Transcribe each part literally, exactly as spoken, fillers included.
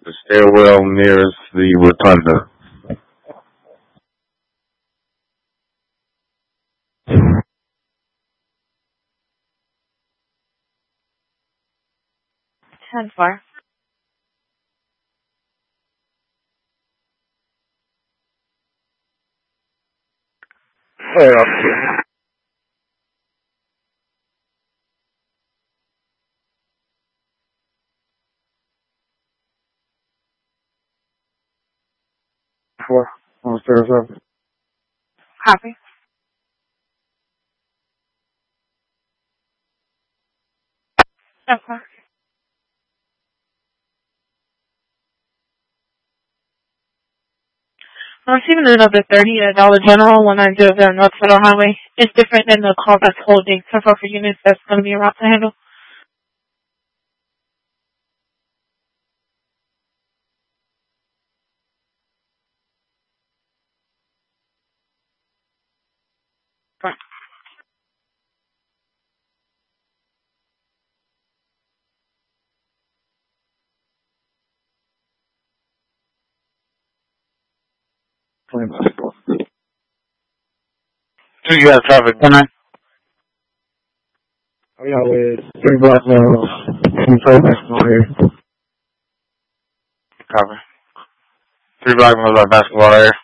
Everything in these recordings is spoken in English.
The stairwell nearest the rotunda. ten four. Hey, officer. Four. On the stairs up. Copy. ten four. I'm receiving another thirty at Dollar General, one nine zero zero North Federal Highway. It's different than the call that's holding. ten four for units that's going to be around to handle. Right. Two, you have traffic. One nine. Oh, yeah, with three blocks of twenty-five basketball here. Copy. Three blocks of basketball area.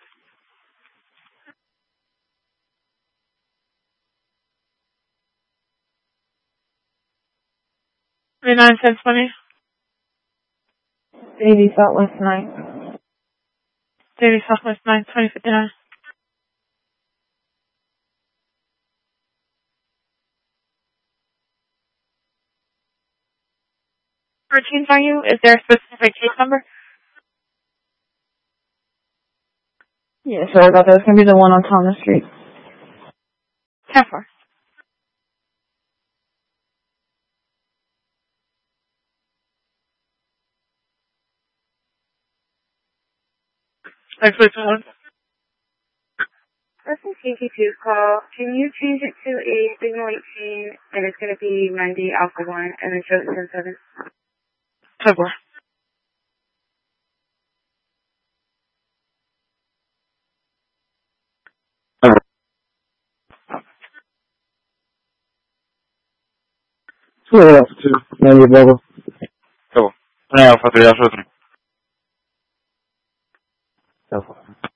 three nine ten twenty. eighty Southwest nine. thirty Southwest nine twenty fifty-nine. Routines are you? Is there a specific case number? Yes, sir. I thought that was going to be the one on Thomas Street. ten four. Next place one. This is C T two's call. Can you change it to a signal eighteen, and it's going to be ninety Alpha one, and then show it ten seven? ten four. Two Alpha two. ninety Bravo. Cool. Three Alpha three. Alpha three. Alpha.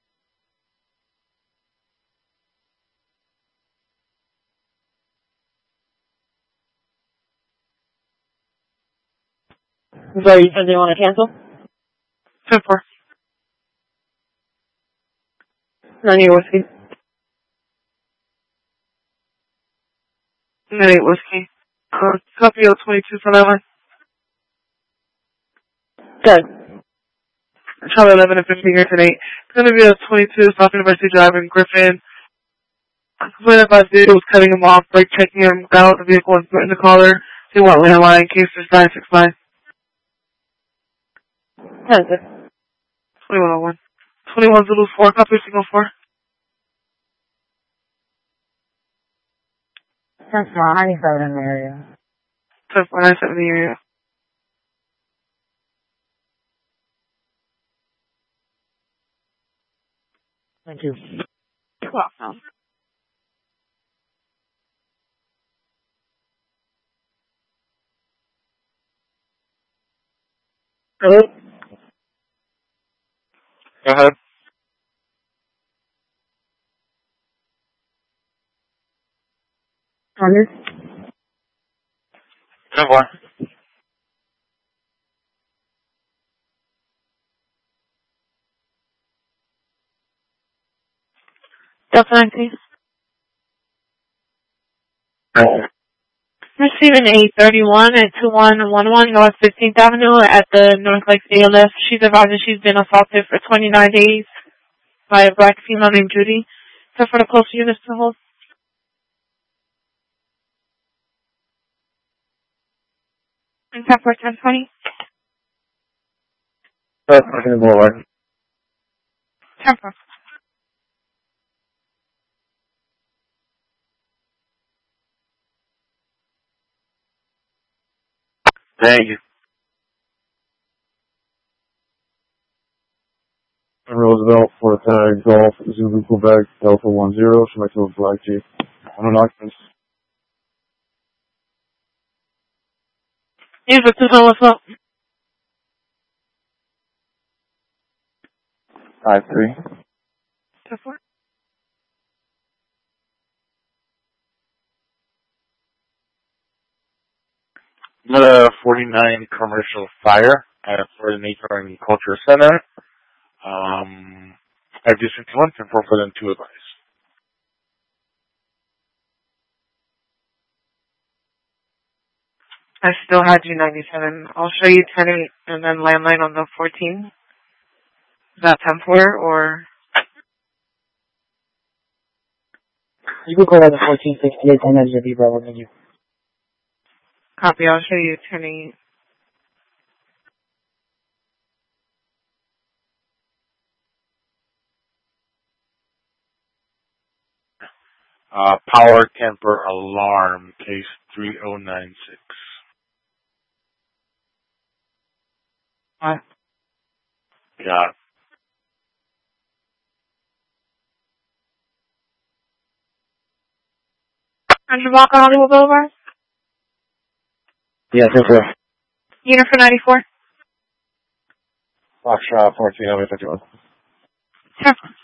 Sorry, you said they want to cancel? ten four. ninety Whiskey. ninety Whiskey. Uh, copy of twenty-two for that one. Good. Charlie eleven and fifteen here today. It's going to be a twenty-two, South University Drive in Griffin. Complaint about dude was cutting him off, brake checking him, got out the vehicle and put in the collar. He went landline, case is nine six nine. ten six. twenty-one oh one. twenty-one Zulu four, copy signal four. ten four. ninety-seven in the area. ten four nine seven in the area. Thank you. You're welcome. Hello? Go ahead. Hundred? ten four. Delta nineteen. Oh. Receiving a thirty-one at two one one one North fifteenth Avenue at the North Lakes A L F. She's advising she's been assaulted for twenty-nine days by a black female named Judy. So for the close units to hold. And ten four ten twenty. That's pushing the boulevard. ten four. Thank you. Roosevelt for tag Golf Zulu Quebec Delta one zero. Select those Black Jeep. On an occupants. Hey, Victor, what's up? Five three. ten four. I'm at a forty-nine commercial fire at for the Nature and Culture Center. Um, I have District one, ten four for them to advise. I still had you ninety-seven. I'll show you ten eight and then landline on the fourteen. Is that ten four or? You can call that the fourteen sixty-eight ten as your Bravo menu. Copy, I'll show you ten eight. Uh, power temper alarm, case three oh nine six. What? Got it. Hundred block on Hollywood Boulevard? Yeah, ten four. Unit for ninety-four? Foxtrot fourteen, I'll be fifty-one. ten four.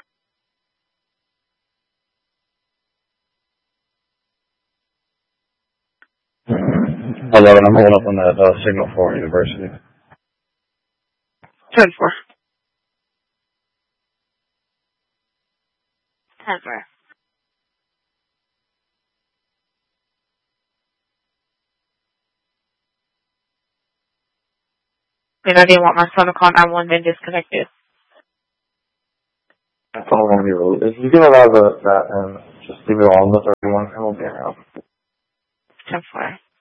eleven, I'm holding up on that uh, signal for University. ten four. ten four. And I didn't want my son to call nine one one, then disconnected. That's all I'm going to be released. If you can allow the, that and just leave it all on the thirty-one, and we'll be around. ten four.